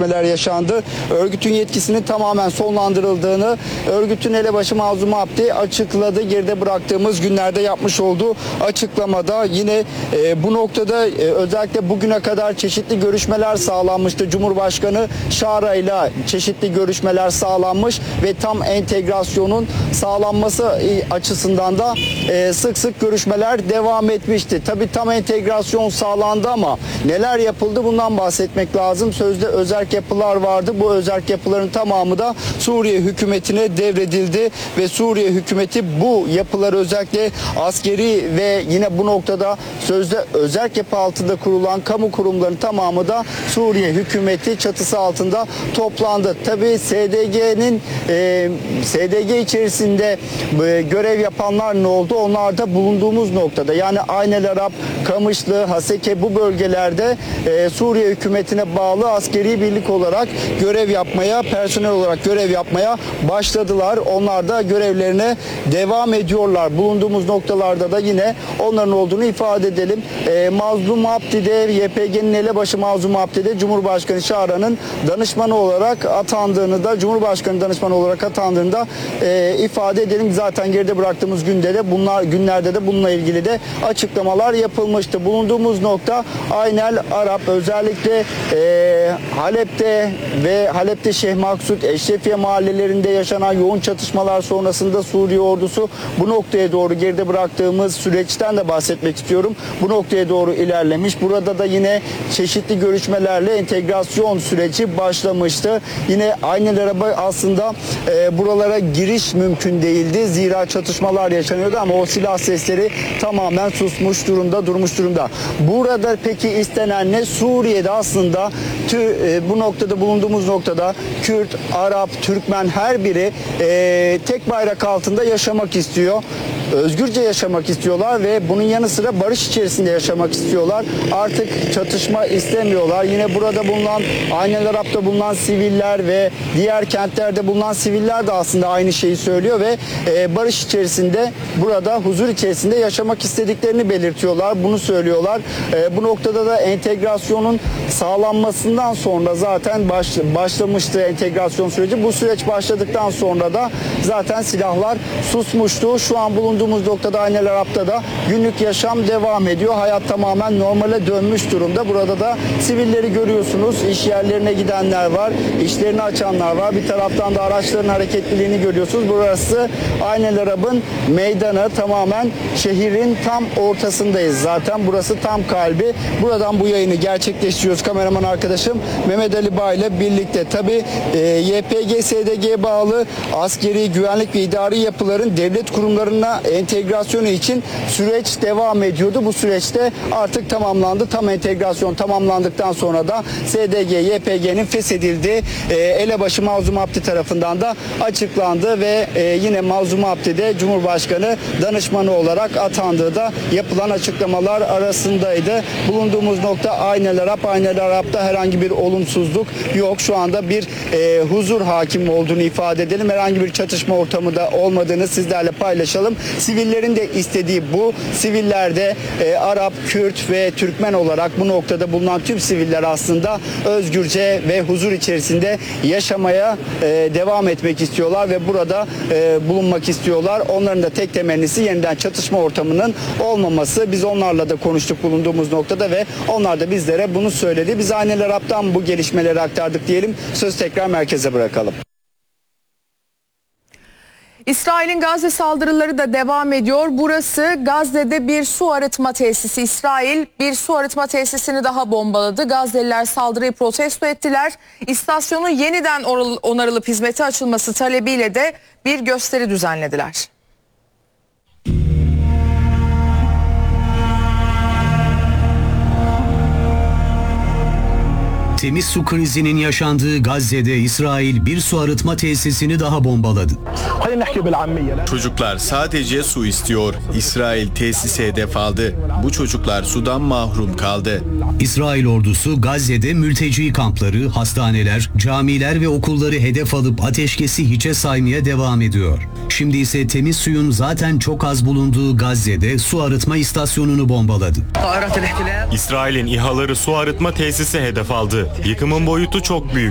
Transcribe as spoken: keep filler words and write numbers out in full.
gelişmeler yaşandı. Örgütün yetkisinin tamamen sonlandırıldığını örgütün elebaşı Mazlum Abdi açıkladı. Geride bıraktığımız günlerde yapmış olduğu açıklamada yine e, bu noktada e, özellikle bugüne kadar çeşitli görüşmeler sağlanmıştı. Cumhurbaşkanı Şara ile çeşitli görüşmeler sağlanmış ve tam entegrasyonun sağlanması açısından da e, sık sık görüşmeler devam etmişti. Tabii tam entegrasyon sağlandı ama neler yapıldı bundan bahsetmek lazım. Sözde özerk yapılar vardı. Bu özerk yapıların tamamı da Suriye hükümetine devredildi ve Suriye hükümeti bu yapıları özellikle askeri ve yine bu noktada sözde özerk yapı altında kurulan kamu kurumlarının tamamı da Suriye hükümeti çatısı altında toplandı. Tabii S D G'nin e, S D G içerisinde e, görev yapanlar ne oldu? Onlar da bulunduğumuz noktada yani Aynel Arap, Kamışlı, Haseke bu bölgelerde e, Suriye hükümetine bağlı askeri birlik olarak görev yapmaya, personel olarak görev yapmaya başladılar. Onlar da görevlerine devam ediyorlar. Bulunduğumuz noktalarda da yine onların olduğunu ifade edelim. E, Mazlum Abdi'de, Y P G'nin elebaşı Mazlum Abdi'de Cumhurbaşkanı Şara'nın danışmanı olarak atandığını da, Cumhurbaşkanı danışmanı olarak atandığını da e, ifade edelim. Zaten geride bıraktığımız günde de bunlar günlerde de bununla ilgili de açıklamalar yapılmıştı. Bulunduğumuz nokta Aynel Arap, özellikle e, Halep'te ve Halep'te Şeyh Maksut, Eşrefiye mahallelerinde yaşanan yoğun çatışmalar sonrasında Suriye ordusu bu noktaya doğru geride bıraktığımız süreçten de bahsetmek istiyorum. Bu noktaya doğru ilerlemiş. Burada da yine çeşitli görüşmelerle entegrasyon süreci başlamıştı. Yine Aynel Arap'a aslında e, buralara giriş mümkün değildi. Zira çatışmalar yaşanıyordu ama o silah sesleri tamamen susmuş durumda, durmuş durumda. Burada peki istenen ne? Suriye'de aslında tü, e, bu noktada bulunduğumuz noktada Kürt, Arap, Türkmen her biri e, tek bayrak altında yaşamak istiyor. Özgürce yaşamak istiyorlar ve bunun yanı sıra barış içerisinde yaşamak istiyorlar. Artık çatışma istemiyorlar. Yine burada bulunan, Aynel Arap'ta bulunan siviller ve diğer kentlerde bulunan siviller de aslında aynı şeyi söylüyor ve e, barış içerisinde, burada huzur içerisinde yaşamak istediklerini belirtiyorlar. Bunu söylüyorlar. E, bu noktada da entegrasyonun sağlanmasından sonra zaten baş, başlamıştı entegrasyon süreci. Bu süreç başladıktan sonra da zaten silahlar susmuştu. Şu an bulunduğumuz noktada Aynel Arap'ta da günlük yaşam devam ediyor. Hayat tamamen normale dönmüş durumda. Burada da sivilleri görüyorsunuz. İş yerlerine gidenler var. İşlerini açanlar var. Bir taraftan da araçların hareketliliğini görüyorsunuz. Burası Aynel Arap'ın meydanı. Tamamen şehrin tam ortasındayız zaten. Burası tam kalbi. Buradan bu yayını gerçekleştiriyoruz. Kameraman arkadaşım Mehmet Ali Bağ ile birlikte. Tabii e, Y P G S D G'ye bağlı askeri, güvenlik ve idari yapıların devlet kurumlarına entegrasyonu için süreç devam ediyordu. Bu süreçte artık tamamlandı. Tam entegrasyon tamamlandıktan sonra da S D G, Y P G'nin feshedildiği e, elebaşı Mazlum Abdi tarafından da açıklandı ve e, yine Mazlum Abdi de Cumhurbaşkanı danışmanı olarak atandığı da yapılan açıklamalar arasındaydı. Bulunduğumuz nokta Aynel Arap. Aynel Arap'ta herhangi bir olumsuzluk yok. Şu anda bir e, huzur hakim olduğunu ifade edelim. Herhangi bir çatışma ortamı da olmadığını sizlerle paylaşalım. Sivillerin de istediği bu. Siviller de e, Arap, Kürt ve Türkmen olarak bu noktada bulunan tüm siviller aslında özgürce ve huzur içerisinde yaşamaya e, devam etmek istiyorlar ve burada e, bulunmak istiyorlar. Onların da tek temennisi yeniden çatışma ortamının olmaması. Biz onlarla da konuştuk bulunduğumuz noktada ve onlar da bizlere bunu söyledi. Biz Aynel Arap'tan bu gelişmeleri aktardık diyelim. Söz tekrar merkeze bırakalım. İsrail'in Gazze saldırıları da devam ediyor. Burası Gazze'de bir su arıtma tesisi. İsrail bir su arıtma tesisini daha bombaladı. Gazze'liler saldırıyı protesto ettiler. İstasyonun yeniden onarılıp hizmete açılması talebiyle de bir gösteri düzenlediler. Temiz su krizinin yaşandığı Gazze'de İsrail bir su arıtma tesisini daha bombaladı. Çocuklar sadece su istiyor. İsrail tesise hedef aldı. Bu çocuklar sudan mahrum kaldı. İsrail ordusu Gazze'de mülteci kampları, hastaneler, camiler ve okulları hedef alıp ateşkesi hiçe saymaya devam ediyor. Şimdi ise temiz suyun zaten çok az bulunduğu Gazze'de su arıtma istasyonunu bombaladı. İsrail'in İHA'ları su arıtma tesisi hedef aldı. Yıkımın boyutu çok büyük.